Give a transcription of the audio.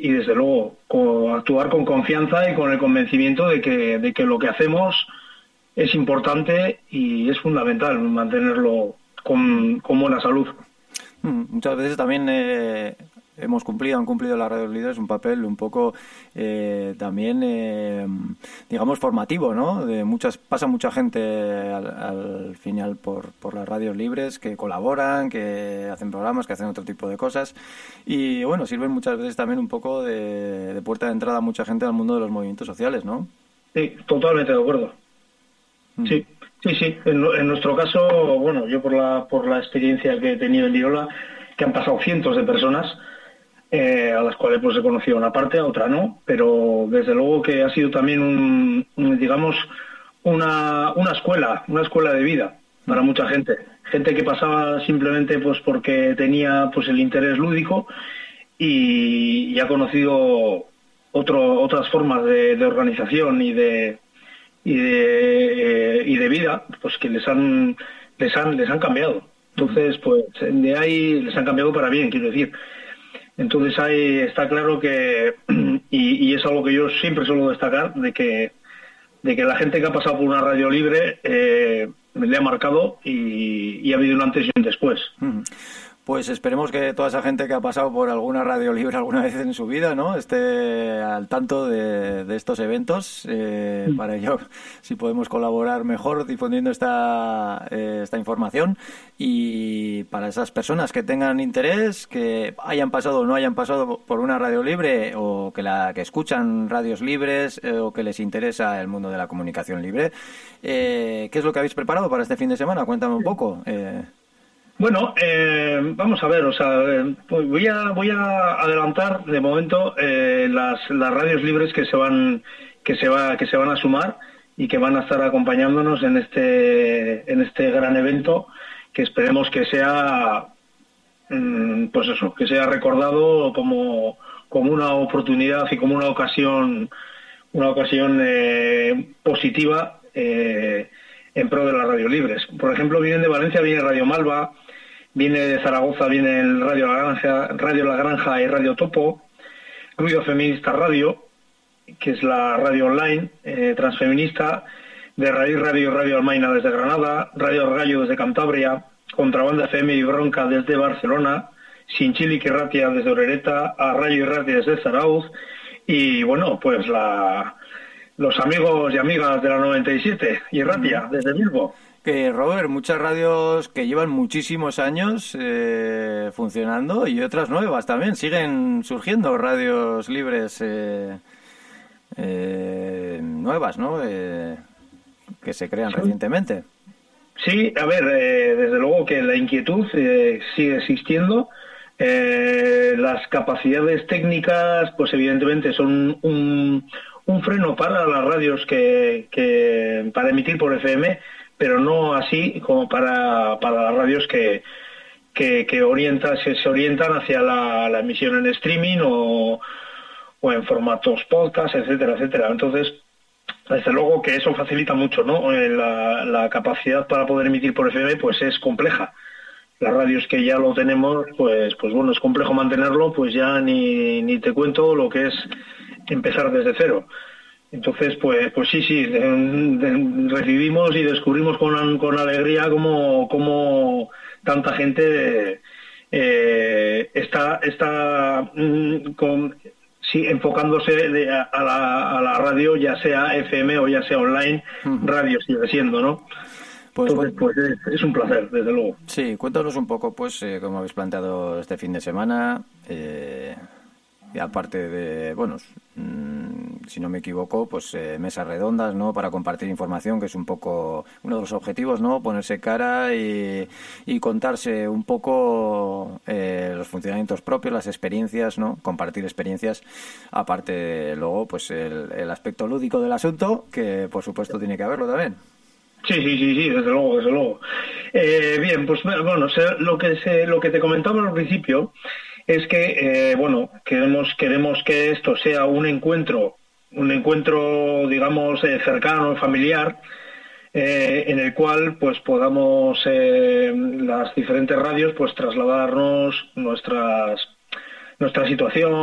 y desde luego actuar con confianza y con el convencimiento de que lo que hacemos es importante y es fundamental mantenerlo con buena salud. Muchas veces también han cumplido las radios líderes un papel un poco también, digamos, formativo, ¿no? Pasa mucha gente al final por las radios libres que colaboran, que hacen programas, que hacen otro tipo de cosas y, bueno, sirven muchas veces también un poco de puerta de entrada a mucha gente al mundo de los movimientos sociales, ¿no? Sí, totalmente de acuerdo. Sí. Sí. En nuestro caso, bueno, yo por la experiencia que he tenido en Liola, que han pasado cientos de personas, a las cuales pues he conocido una parte, a otra no, pero desde luego que ha sido también digamos, una escuela de vida para mucha gente que pasaba simplemente pues porque tenía pues el interés lúdico y ha conocido otras formas de organización y de vida pues que les han cambiado. Entonces pues de ahí les han cambiado para bien, quiero decir. Entonces ahí está claro que y es algo que yo siempre suelo destacar de que la gente que ha pasado por una radio libre le ha marcado y ha habido un antes y un después. Pues esperemos que toda esa gente que ha pasado por alguna radio libre alguna vez en su vida, ¿no?, esté al tanto de estos eventos. Para ello, si podemos colaborar mejor difundiendo esta información. Y para esas personas que tengan interés, que hayan pasado o no hayan pasado por una radio libre o que escuchan radios libres o que les interesa el mundo de la comunicación libre, ¿qué es lo que habéis preparado para este fin de semana? Cuéntame un poco. Bueno, vamos a ver, pues voy a adelantar de momento las radios libres que se van a sumar y que van a estar acompañándonos en este gran evento, que esperemos que sea pues eso, que sea recordado como una oportunidad y como una ocasión positiva en pro de las radios libres. Por ejemplo, vienen de Valencia, viene Radio Malva, viene de Zaragoza, viene el Radio La Granja y Radio Topo, Ruido Feminista Radio, que es la radio online transfeminista, de Raíz Radio y Radio Almaina desde Granada, Radio Argallo desde Cantabria, Contrabanda FM y Bronca desde Barcelona, Sinchili y Ratia desde Orereta, a Rayo y Ratia desde Zarauz, y bueno, pues los amigos y amigas de la 97 y Ratia desde Bilbo. Que Robert, muchas radios que llevan muchísimos años funcionando y otras nuevas también. Siguen surgiendo radios libres nuevas, ¿no? Que se crean recientemente. Sí, a ver, desde luego que la inquietud sigue existiendo. Las capacidades técnicas, pues evidentemente son un freno para las radios que para emitir por FM, pero no así como para las radios que se orientan hacia la emisión en streaming o en formatos podcast, etcétera, etcétera. Entonces, desde luego que eso facilita mucho, ¿no? La capacidad para poder emitir por FM pues es compleja. Las radios que ya lo tenemos, pues bueno, es complejo mantenerlo, pues ya ni te cuento lo que es empezar desde cero. Entonces, pues sí, recibimos y descubrimos con alegría cómo tanta gente está enfocándose a la radio, ya sea FM o ya sea online, radio sigue siendo, ¿no? Entonces, pues es un placer, desde luego. Sí, cuéntanos un poco, pues, cómo habéis planteado este fin de semana, y aparte de, bueno, si no me equivoco, pues mesas redondas, ¿no?, para compartir información, que es un poco uno de los objetivos, ¿no?, ponerse cara y contarse un poco los funcionamientos propios, las experiencias, ¿no?, compartir experiencias, aparte de, luego, pues el aspecto lúdico del asunto, que por supuesto tiene que haberlo también. Sí, desde luego. Bien, pues bueno, lo que te comentaba al principio es que, bueno, queremos que esto sea un encuentro, digamos, cercano, familiar, en el cual, pues, podamos las diferentes radios, pues, trasladarnos nuestra situación,